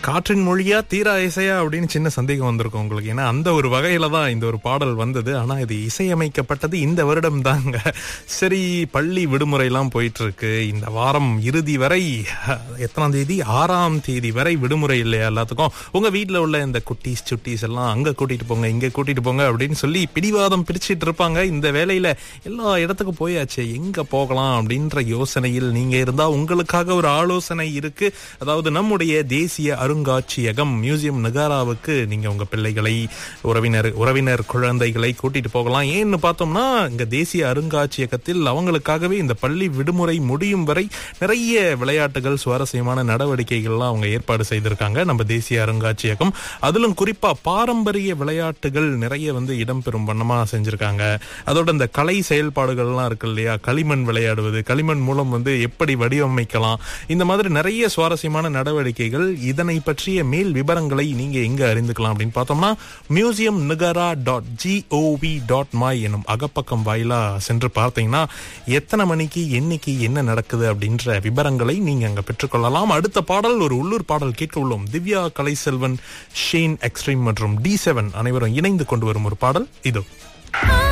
காற்றின் மொழியா தீரா இசையா அப்படின்னு சின்ன சந்தேகம் வந்திருக்கும் உங்களுக்கு. ஏன்னா அந்த ஒரு வகையில தான் இந்த ஒரு பாடல் வந்தது. ஆனா இது இசையமைக்கப்பட்டது இந்த வருடம் தாங்க. சரி, பள்ளி விடுமுறை எல்லாம் போயிட்டு இருக்கு. இந்த வாரம் இறுதி வரை, எத்தனாம் தேதி, 6ஆம் தேதி வரை விடுமுறை இல்லையா எல்லாத்துக்கும். உங்க வீட்டுல உள்ள இந்த குட்டீஸ் சுட்டீஸ் எல்லாம் அங்க கூட்டிட்டு போங்க, இங்க கூட்டிட்டு போங்க அப்படின்னு சொல்லி பிடிவாதம் பிரிச்சிட்டு இருப்பாங்க. இந்த வேலையில எல்லா இடத்துக்கும் போயாச்சு, எங்க போகலாம் அப்படின்ற யோசனையில் நீங்க இருந்தா உங்களுக்காக ஒரு ஆலோசனை இருக்கு. அதாவது நம்முடைய தேசிய அருங்காட்சியகம் மியூசியம் நகாராவுக்கு நீங்க உங்க பிள்ளைகளை, உறவினர் குழந்தைகளை கூட்டிட்டு போகலாம். ஏன்னு பார்த்தோம்னா இங்க தேசிய அருங்காட்சியகத்தில் அவங்களுக்காகவே இந்த பள்ளி விடுமுறை முடியும் வரை நிறைய விளையாட்டுகள், சுவாரஸ்யமான நடவடிக்கைகள்லாம் அவங்க ஏற்பாடு செய்திருக்காங்க நம்ம தேசிய அருங்காட்சியகம். அதிலும் குறிப்பா பாரம்பரிய விளையாட்டுகள் நிறைய இடம்பெறும் வண்ணமா செஞ்சிருக்காங்க. அதோட இந்த கலை செயல்பாடுகள்லாம் இருக்கு இல்லையா, களிமண் விளையாடுவது, களிமண் மூலம் எப்படி வடிவமைக்கலாம், இந்த மாதிரி நிறைய சுவாரஸ்யமான நடவடிக்கைகள். இதனை பற்றிய மேல் விவரங்களை நீங்க எங்க அறிந்துக்கலாம் அப்படின்னு பார்த்தோம்னா museumnagara.gov.my எனும் அகப்பக்கம் வாயிலா சென்று பார்த்தீங்கன்னா எத்தனை மணிக்கு என்னைக்கு என்ன நடக்குது அப்படின்ற விவரங்களை நீங்க அங்க பெற்றுக்கொள்ளலாம். அடுத்த பாடல் ஒரு உள்ளூர் பாடல் கேட்க உள்ளோம். திவ்யா கலைசெல்வன், ஷேன் எக்ஸ்ட்ரீம் மற்றும் D7 அனைவரும் இணைந்து கொண்டு வரும் ஒரு பாடல் இதோ.